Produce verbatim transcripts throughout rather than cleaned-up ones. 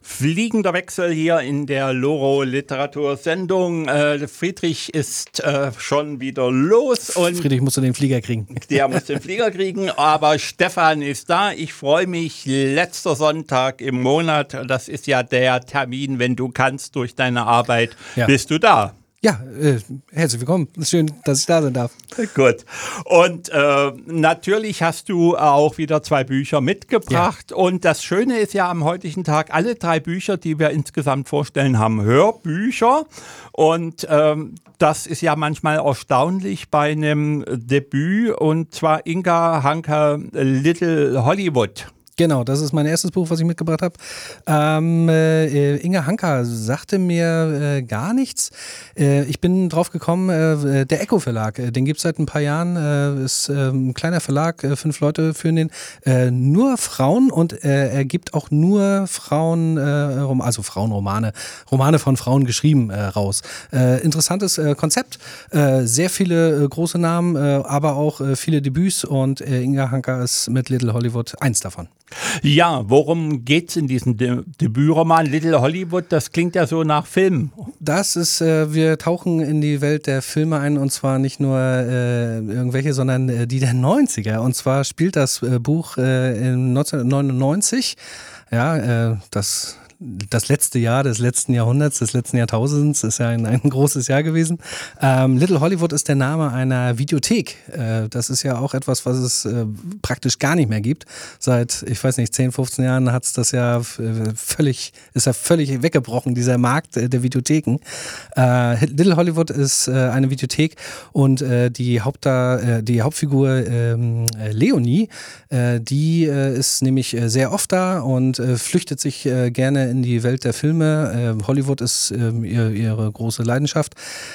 Fliegender Wechsel hier in der Loro Literatursendung. Äh, Friedrich ist äh, schon wieder los. Und Friedrich musste den Flieger kriegen. Der muss den Flieger kriegen, aber Stefan ist da. Ich freue mich. Letzter Sonntag im Monat, das ist ja der Termin, wenn du kannst durch deine Arbeit, ja. Bist du da. Ja, äh, herzlich willkommen. Es ist schön, dass ich da sein darf. Gut. Und äh, natürlich hast du auch wieder zwei Bücher mitgebracht. Ja. Und das Schöne ist ja am heutigen Tag, alle drei Bücher, die wir insgesamt vorstellen, haben Hörbücher. Und ähm, das ist ja manchmal erstaunlich bei einem Debüt. Und zwar Inga Hanka, Little Hollywood. Genau, das ist mein erstes Buch, was ich mitgebracht habe. Ähm, äh, Inga Hanka sagte mir äh, gar nichts. Äh, ich bin drauf gekommen, äh, der Echo Verlag, äh, den gibt es seit ein paar Jahren, äh, ist äh, ein kleiner Verlag, äh, fünf Leute führen den, äh, nur Frauen und äh, er gibt auch nur Frauen, äh, also Frauenromane, Romane von Frauen geschrieben äh, raus. Äh, interessantes äh, Konzept, äh, sehr viele äh, große Namen, äh, aber auch äh, viele Debüts und äh, Inga Hanka ist mit Little Hollywood eins davon. Ja, worum geht's in diesem De- Debütroman Little Hollywood? Das klingt ja so nach Film. Das ist, äh, wir tauchen in die Welt der Filme ein und zwar nicht nur äh, irgendwelche, sondern äh, die der neunziger. Und zwar spielt das äh, Buch äh, in neunzehnhundertneunundneunzig. Ja, äh, das Das letzte Jahr des letzten Jahrhunderts, des letzten Jahrtausends ist ja ein, ein großes Jahr gewesen. Ähm, Little Hollywood ist der Name einer Videothek. Äh, das ist ja auch etwas, was es äh, praktisch gar nicht mehr gibt. Seit, ich weiß nicht, zehn, fünfzehn Jahren hat's das ja äh, völlig, ist ja völlig weggebrochen, dieser Markt äh, der Videotheken. Äh, Little Hollywood ist äh, eine Videothek und äh, die, Hauptda, äh, die Hauptfigur äh, Leonie, äh, die äh, ist nämlich äh, sehr oft da und äh, flüchtet sich äh, gerne in die Welt der Filme. Äh, Hollywood ist äh, ihr, ihre große Leidenschaft.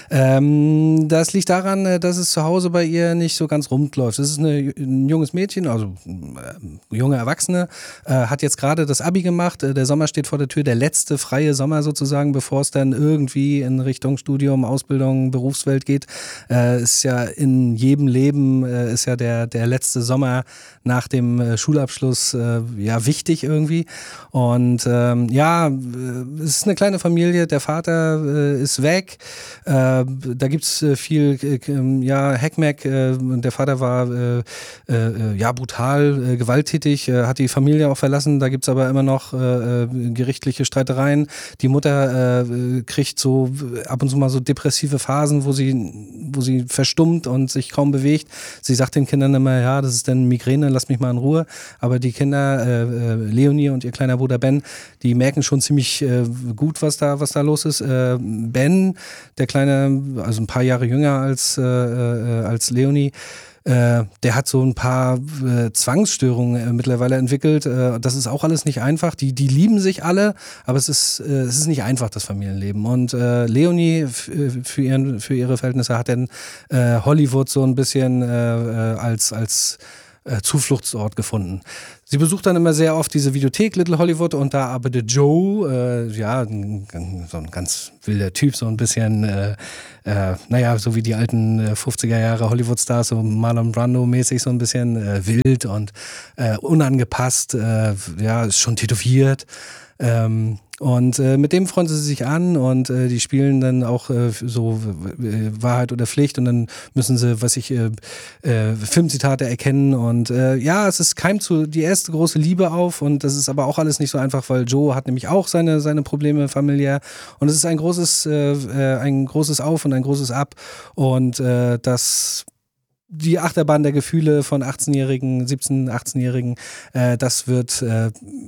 Ähm, das liegt daran, äh, dass es zu Hause bei ihr nicht so ganz rund läuft. Es ist eine, ein junges Mädchen, also äh, junge Erwachsene, äh, hat jetzt gerade das Abi gemacht. Äh, der Sommer steht vor der Tür, der letzte freie Sommer sozusagen, bevor es dann irgendwie in Richtung Studium, Ausbildung, Berufswelt geht. Äh, ist ja in jedem Leben äh, ist ja der, der letzte Sommer nach dem äh, Schulabschluss äh, ja wichtig irgendwie. Und ähm, ja, Ja, es ist eine kleine Familie, der Vater äh, ist weg, äh, da gibt es äh, viel äh, ja, Heckmeck, äh, der Vater war äh, äh, ja, brutal, äh, gewalttätig, äh, hat die Familie auch verlassen, da gibt es aber immer noch äh, gerichtliche Streitereien. Die Mutter äh, kriegt so ab und zu mal so depressive Phasen, wo sie, wo sie verstummt und sich kaum bewegt. Sie sagt den Kindern immer, ja, das ist dann Migräne, lass mich mal in Ruhe. Aber die Kinder, äh, Leonie und ihr kleiner Bruder Ben, die merken schon ziemlich äh, gut, was da, was da los ist. Äh, Ben, der Kleine, also ein paar Jahre jünger als, äh, äh, als Leonie, äh, der hat so ein paar äh, Zwangsstörungen äh, mittlerweile entwickelt. Äh, das ist auch alles nicht einfach. Die, die lieben sich alle, aber es ist, äh, es ist nicht einfach, das Familienleben. Und äh, Leonie f- für, ihren, für ihre Verhältnisse hat dann äh, Hollywood so ein bisschen äh, als, als äh, Zufluchtsort gefunden. Sie besucht dann immer sehr oft diese Videothek Little Hollywood und da arbeitet Joe, äh, ja, ein, so ein ganz wilder Typ, so ein bisschen, äh, äh, naja, so wie die alten äh, fünfziger Jahre Hollywood-Stars, so Marlon Brando-mäßig, so ein bisschen äh, wild und äh, unangepasst, äh, ja, ist schon tätowiert. Ähm, und äh, mit dem freunden sie sich an und äh, die spielen dann auch äh, so äh, Wahrheit oder Pflicht und dann müssen sie, was ich, äh, äh, Filmzitate erkennen und äh, ja, es ist keimt zu die erste große Liebe auf und das ist aber auch alles nicht so einfach, weil Joe hat nämlich auch seine, seine Probleme familiär und es ist ein großes, äh, ein großes Auf und ein großes Ab und äh, das die Achterbahn der Gefühle von achtzehnjährigen, siebzehn-, achtzehnjährigen, äh, das wird äh,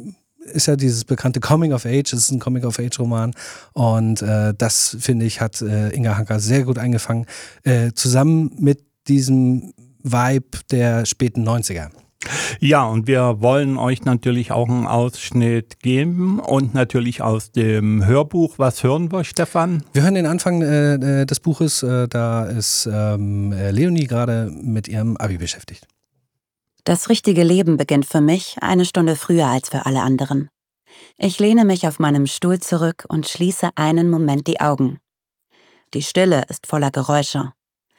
ist ja dieses bekannte Coming of Age, es ist ein Coming of Age Roman und äh, das, finde ich, hat äh, Inga Hanka sehr gut eingefangen, äh, zusammen mit diesem Vibe der späten neunziger. Ja, und wir wollen euch natürlich auch einen Ausschnitt geben und natürlich aus dem Hörbuch. Was hören wir, Stefan? Wir hören den Anfang äh, des Buches, äh, da ist ähm, Leonie gerade mit ihrem Abi beschäftigt. Das richtige Leben beginnt für mich eine Stunde früher als für alle anderen. Ich lehne mich auf meinem Stuhl zurück und schließe einen Moment die Augen. Die Stille ist voller Geräusche.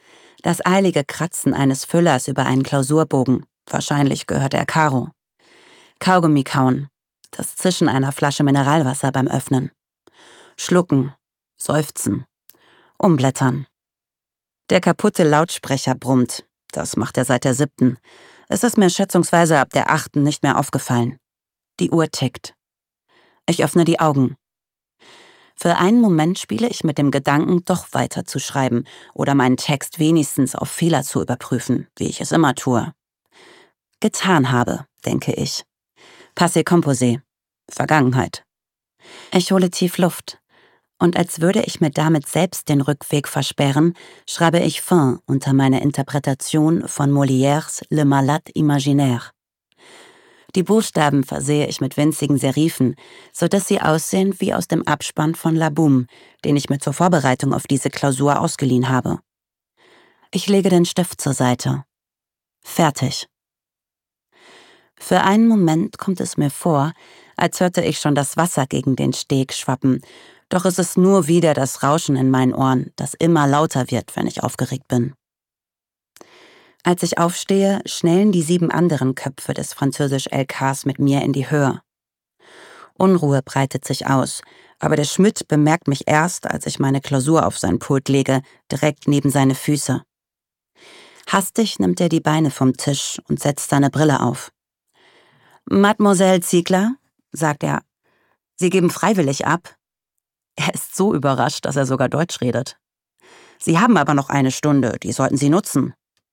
Das eilige Kratzen eines Füllers über einen Klausurbogen. Wahrscheinlich gehört er Caro. Kaugummi kauen. Das Zischen einer Flasche Mineralwasser beim Öffnen. Schlucken, seufzen, umblättern. Der kaputte Lautsprecher brummt. Das macht er seit der siebten. Es ist mir schätzungsweise ab der achten nicht mehr aufgefallen. Die Uhr tickt. Ich öffne die Augen. Für einen Moment spiele ich mit dem Gedanken, doch weiter zu schreiben oder meinen Text wenigstens auf Fehler zu überprüfen, wie ich es immer tue. Getan habe, denke ich. Passé composé. Vergangenheit. Ich hole tief Luft. Und als würde ich mir damit selbst den Rückweg versperren, schreibe ich fin unter meine Interpretation von Molières Le Malade Imaginaire. Die Buchstaben versehe ich mit winzigen Serifen, sodass sie aussehen wie aus dem Abspann von La Boum, den ich mir zur Vorbereitung auf diese Klausur ausgeliehen habe. Ich lege den Stift zur Seite. Fertig. Für einen Moment kommt es mir vor, als hörte ich schon das Wasser gegen den Steg schwappen, doch es ist nur wieder das Rauschen in meinen Ohren, das immer lauter wird, wenn ich aufgeregt bin. Als ich aufstehe, schnellen die sieben anderen Köpfe des Französisch-L Ks mit mir in die Höhe. Unruhe breitet sich aus, aber der Schmidt bemerkt mich erst, als ich meine Klausur auf sein Pult lege, direkt neben seine Füße. Hastig nimmt er die Beine vom Tisch und setzt seine Brille auf. »Mademoiselle Ziegler«, sagt er, »Sie geben freiwillig ab?« Er ist so überrascht, dass er sogar Deutsch redet. »Sie haben aber noch eine Stunde, die sollten Sie nutzen.«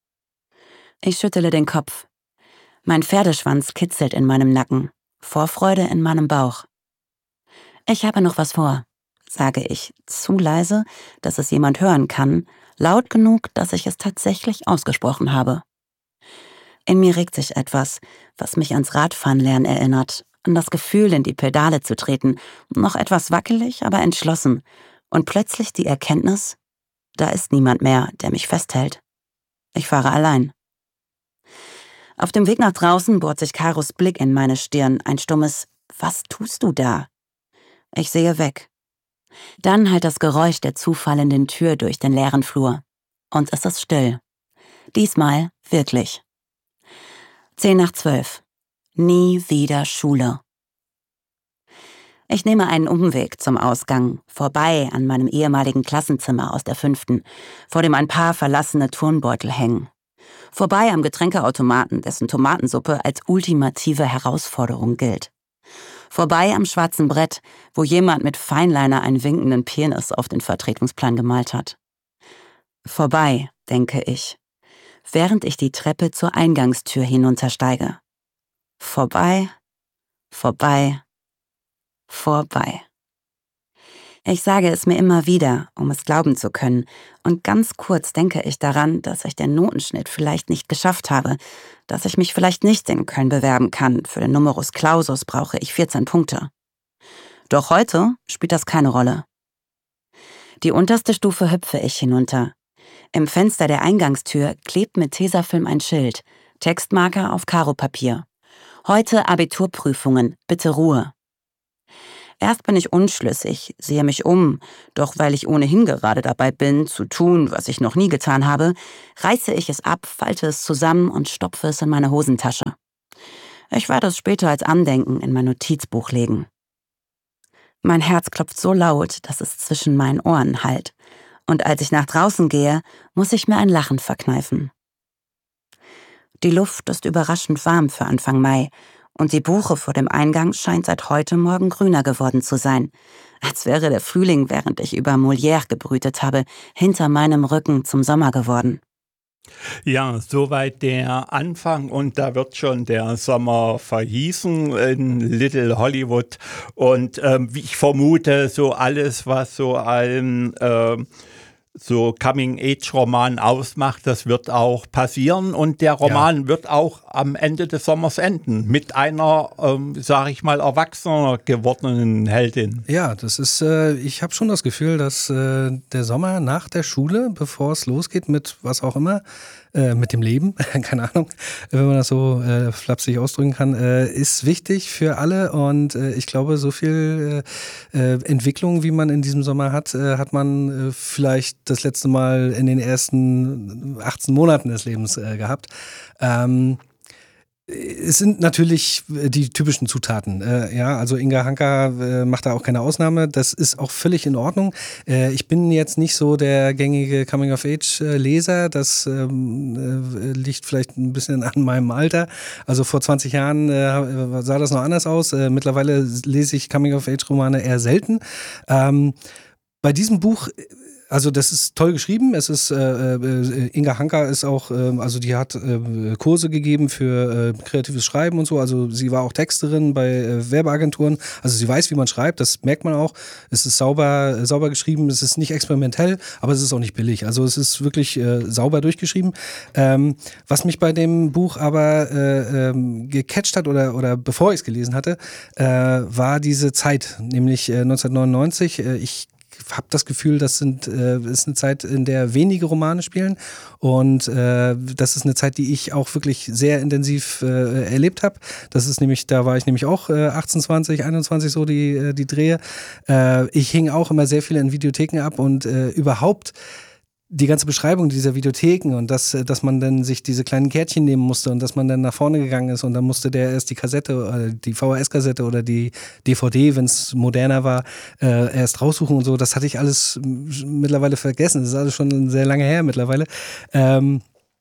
Ich schüttele den Kopf. Mein Pferdeschwanz kitzelt in meinem Nacken, Vorfreude in meinem Bauch. »Ich habe noch was vor«, sage ich, zu leise, dass es jemand hören kann, laut genug, dass ich es tatsächlich ausgesprochen habe. In mir regt sich etwas, was mich ans Radfahrenlernen erinnert, an das Gefühl, in die Pedale zu treten, noch etwas wackelig, aber entschlossen, und plötzlich die Erkenntnis, da ist niemand mehr, der mich festhält. Ich fahre allein. Auf dem Weg nach draußen bohrt sich Karos Blick in meine Stirn, ein stummes »Was tust du da?« Ich sehe weg. Dann halt das Geräusch der zufallenden Tür durch den leeren Flur. Und es ist still. Diesmal wirklich. Zehn nach zwölf. Nie wieder Schule. Ich nehme einen Umweg zum Ausgang, vorbei an meinem ehemaligen Klassenzimmer aus der fünften, vor dem ein paar verlassene Turnbeutel hängen. Vorbei am Getränkeautomaten, dessen Tomatensuppe als ultimative Herausforderung gilt. Vorbei am schwarzen Brett, wo jemand mit Feinliner einen winkenden Penis auf den Vertretungsplan gemalt hat. Vorbei, denke ich, während ich die Treppe zur Eingangstür hinuntersteige. Vorbei, vorbei, vorbei. Ich sage es mir immer wieder, um es glauben zu können, und ganz kurz denke ich daran, dass ich den Notenschnitt vielleicht nicht geschafft habe, dass ich mich vielleicht nicht in Köln bewerben kann. Für den Numerus Clausus brauche ich vierzehn Punkte. Doch heute spielt das keine Rolle. Die unterste Stufe hüpfe ich hinunter. Im Fenster der Eingangstür klebt mit Tesafilm ein Schild, Textmarker auf Karopapier. Heute Abiturprüfungen, bitte Ruhe. Erst bin ich unschlüssig, sehe mich um, doch weil ich ohnehin gerade dabei bin, zu tun, was ich noch nie getan habe, reiße ich es ab, falte es zusammen und stopfe es in meine Hosentasche. Ich werde es später als Andenken in mein Notizbuch legen. Mein Herz klopft so laut, dass es zwischen meinen Ohren hallt. Und als ich nach draußen gehe, muss ich mir ein Lachen verkneifen. Die Luft ist überraschend warm für Anfang Mai. Und die Buche vor dem Eingang scheint seit heute Morgen grüner geworden zu sein, als wäre der Frühling, während ich über Molière gebrütet habe, hinter meinem Rücken zum Sommer geworden. Ja, soweit der Anfang und da wird schon der Sommer verhießen in Little Hollywood und ähm, wie ich vermute, so alles, was so ein ähm, so Coming-Age-Roman ausmacht, das wird auch passieren und der Roman ja. wird auch am Ende des Sommers enden mit einer, ähm, sage ich mal, erwachsener gewordenen Heldin. Ja, das ist, äh, ich habe schon das Gefühl, dass äh, der Sommer nach der Schule, bevor es losgeht mit was auch immer, äh, mit dem Leben, keine Ahnung, wenn man das so äh, flapsig ausdrücken kann, äh, ist wichtig für alle und äh, ich glaube, so viel äh, Entwicklung, wie man in diesem Sommer hat, äh, hat man äh, vielleicht das letzte Mal in den ersten achtzehn Monaten des Lebens äh, gehabt. Ähm, Es sind natürlich die typischen Zutaten. Äh, ja, also Inga Hanka äh, macht da auch keine Ausnahme. Das ist auch völlig in Ordnung. Äh, ich bin jetzt nicht so der gängige Coming-of-Age-Leser. Das ähm, äh, liegt vielleicht ein bisschen an meinem Alter. Also vor zwanzig Jahren äh, sah das noch anders aus. Äh, mittlerweile lese ich Coming-of-Age-Romane eher selten. Ähm, bei diesem Buch Also das ist toll geschrieben. Es ist äh, äh, Inga Hanka ist auch, äh, also die hat äh, Kurse gegeben für äh, kreatives Schreiben und so. Also sie war auch Texterin bei äh, Werbeagenturen. Also sie weiß, wie man schreibt. Das merkt man auch. Es ist sauber, äh, sauber geschrieben. Es ist nicht experimentell, aber es ist auch nicht billig. Also es ist wirklich äh, sauber durchgeschrieben. Ähm, was mich bei dem Buch aber äh, ähm, gecatcht hat oder oder bevor ich es gelesen hatte, äh, war diese Zeit, nämlich äh, neunzehnhundertneunundneunzig. Äh, ich habe das Gefühl, das sind, äh, ist eine Zeit, in der wenige Romane spielen und äh, das ist eine Zeit, die ich auch wirklich sehr intensiv äh, erlebt habe. Das ist nämlich, da war ich nämlich auch äh, achtzehn, zwanzig, einundzwanzig so die, die Drehe. Äh, ich hing auch immer sehr viel in Videotheken ab und äh, überhaupt die ganze Beschreibung dieser Videotheken und dass, dass man dann sich diese kleinen Kärtchen nehmen musste und dass man dann nach vorne gegangen ist und dann musste der erst die Kassette, die V H S-Kassette oder die D V D, wenn es moderner war, äh, erst raussuchen und so. Das hatte ich alles mittlerweile vergessen. Das ist alles schon sehr lange her mittlerweile. Ähm,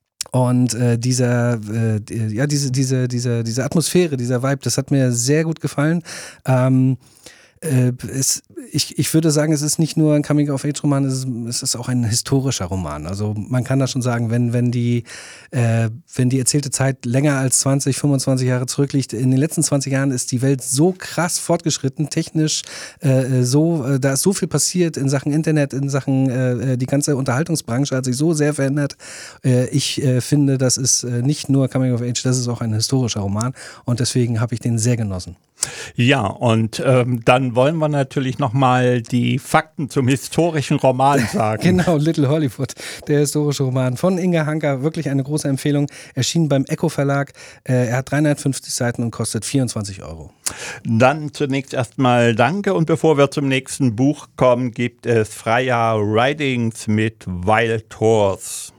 Und äh, dieser, äh, ja, diese, diese, diese, diese Atmosphäre, dieser Vibe, das hat mir sehr gut gefallen. Ähm, äh, es, ich, ich würde sagen, es ist nicht nur ein Coming-of-Age-Roman, es ist, es ist auch ein historischer Roman. Also man kann da schon sagen, wenn, wenn, die, äh, wenn die erzählte Zeit länger als zwanzig, fünfundzwanzig Jahre zurückliegt, in den letzten zwanzig Jahren ist die Welt so krass fortgeschritten, technisch, äh, so, äh, da ist so viel passiert in Sachen Internet, in Sachen, äh, die ganze Unterhaltungsbranche hat sich so sehr verändert. Äh, ich äh, finde, das ist äh, nicht nur Coming-of-Age, das ist auch ein historischer Roman und deswegen habe ich den sehr genossen. Ja, und ähm, dann wollen wir natürlich nochmal die Fakten zum historischen Roman sagen. Genau, Little Hollywood, der historische Roman von Inga Hanka, wirklich eine große Empfehlung, erschien beim Echo Verlag. Äh, er hat dreihundertfünfzig Seiten und kostet vierundzwanzig Euro. Dann zunächst erstmal danke und bevor wir zum nächsten Buch kommen, gibt es Freya Ridings mit Wild Horse.